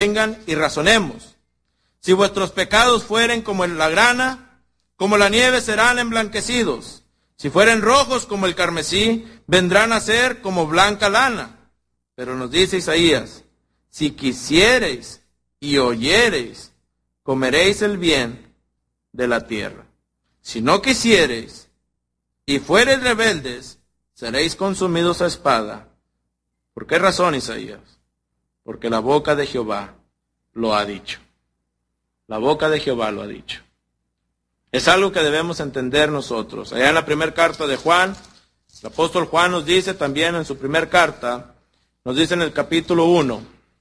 vengan y razonemos. Si vuestros pecados fueren como la grana, como la nieve serán emblanquecidos. Si fueren rojos como el carmesí, vendrán a ser como blanca lana. Pero nos dice Isaías, si quisiereis y oyereis, comeréis el bien de la tierra. Si no quisiereis y fuereis rebeldes, seréis consumidos a espada. ¿Por qué razón, Isaías? Porque la boca de Jehová lo ha dicho. La boca de Jehová lo ha dicho. Es algo que debemos entender nosotros. Allá en la primera carta de Juan, el apóstol Juan nos dice también en su primera carta, nos dice en el capítulo 1,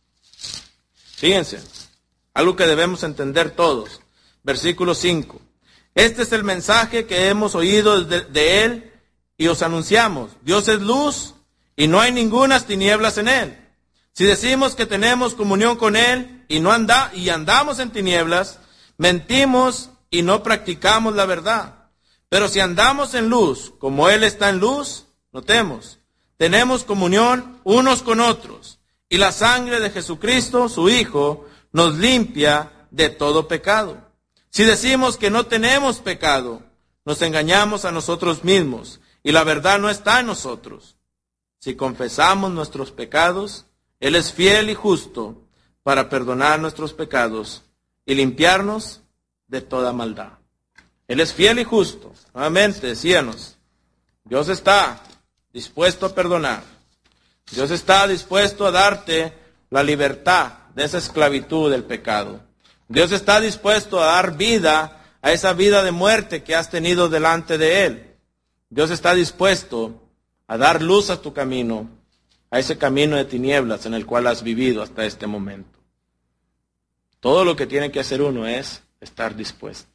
fíjense, algo que debemos entender todos, versículo 5. Este es el mensaje que hemos oído de él y os anunciamos. Dios es luz y no hay ningunas tinieblas en él. Si decimos que tenemos comunión con él y andamos en tinieblas, mentimos y no practicamos la verdad. Pero si andamos en luz, como él está en luz, notemos, tenemos comunión unos con otros, y la sangre de Jesucristo, su Hijo, nos limpia de todo pecado. Si decimos que no tenemos pecado, nos engañamos a nosotros mismos, y la verdad no está en nosotros. Si confesamos nuestros pecados, él es fiel y justo para perdonar nuestros pecados y limpiarnos de toda maldad. Él es fiel y justo. Nuevamente, decíamos, Dios está dispuesto a perdonar. Dios está dispuesto a darte la libertad de esa esclavitud del pecado. Dios está dispuesto a dar vida a esa vida de muerte que has tenido delante de Él. Dios está dispuesto a dar luz a tu camino, a ese camino de tinieblas en el cual has vivido hasta este momento. Todo lo que tiene que hacer uno es estar dispuesto.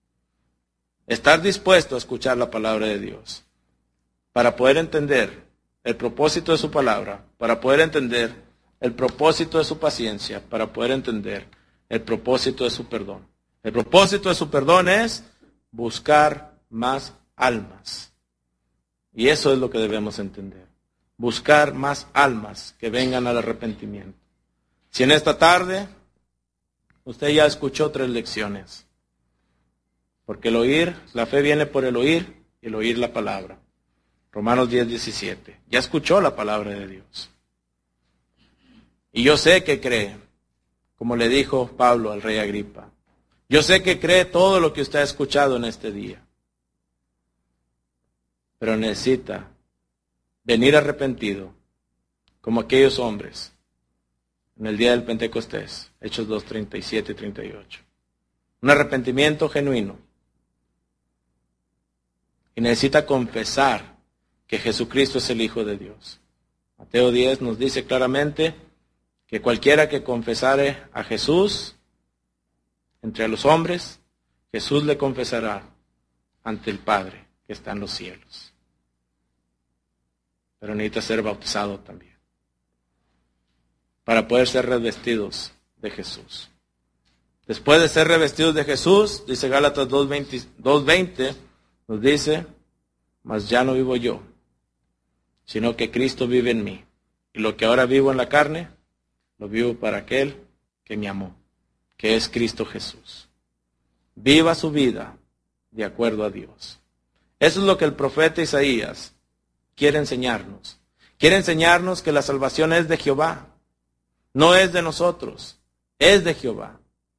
Estar dispuesto a escuchar la palabra de Dios. Para poder entender el propósito de su palabra, para poder entender el propósito de su paciencia, para poder entender el propósito de su perdón. El propósito de su perdón es buscar más almas. Y eso es lo que debemos entender. Buscar más almas que vengan al arrepentimiento. Si en esta tarde usted ya escuchó 3 lecciones. Porque el oír, la fe viene por el oír y el oír la palabra. Romanos 10:17. Ya escuchó la palabra de Dios. Y yo sé que cree, como le dijo Pablo al rey Agripa. Yo sé que cree todo lo que usted ha escuchado en este día. Pero necesita venir arrepentido, como aquellos hombres en el día del Pentecostés, Hechos 2:37 y 38. Un arrepentimiento genuino. Y necesita confesar que Jesucristo es el Hijo de Dios. Mateo 10 nos dice claramente que cualquiera que confesare a Jesús entre los hombres, Jesús le confesará ante el Padre que está en los cielos. Pero necesita ser bautizado también para poder ser revestidos de Jesús. Después de ser revestidos de Jesús, dice Gálatas 2:20, nos dice, mas ya no vivo yo, sino que Cristo vive en mí. Y lo que ahora vivo en la carne, lo vivo para aquel que me amó, que es Cristo Jesús. Viva su vida de acuerdo a Dios. Eso es lo que el profeta Isaías quiere enseñarnos. Quiere enseñarnos que la salvación es de Jehová, no es de nosotros, es de Jehová.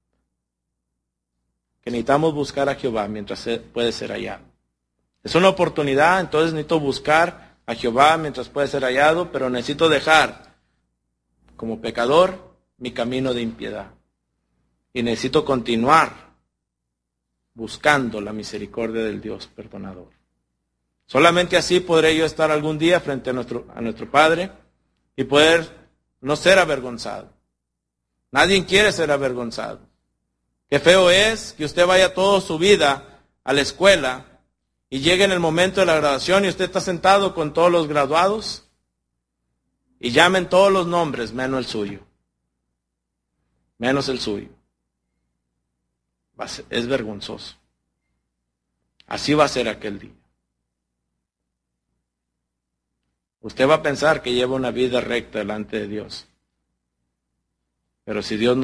Que necesitamos buscar a Jehová mientras puede ser hallado. Es una oportunidad, entonces necesito buscar a Jehová mientras puede ser hallado, pero necesito dejar como pecador mi camino de impiedad. Y necesito continuar buscando la misericordia del Dios perdonador. Solamente así podré yo estar algún día frente a nuestro Padre y poder no ser avergonzado. Nadie quiere ser avergonzado. Qué feo es que usted vaya toda su vida a la escuela y llegue en el momento de la graduación y usted está sentado con todos los graduados y llamen todos los nombres menos el suyo. Menos el suyo. Es vergonzoso. Así va a ser aquel día. Usted va a pensar que lleva una vida recta delante de Dios. Pero si Dios